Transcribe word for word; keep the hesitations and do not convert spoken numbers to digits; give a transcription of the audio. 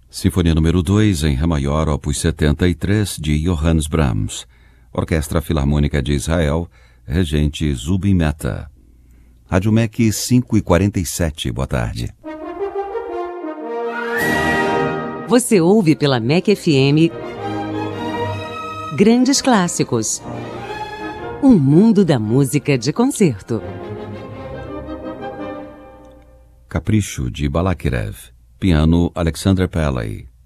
Sinfonia número dois, em Ré maior, opus setenta e três, de Johannes Brahms. Orquestra Filarmônica de Israel, regente Zubin Mehta. Rádio M E C cinco e quarenta e sete, boa tarde. Você ouve pela M E C F M Grandes Clássicos. Um mundo da música de concerto. Capricho, de Balakirev. Piano, Alexander Pelley.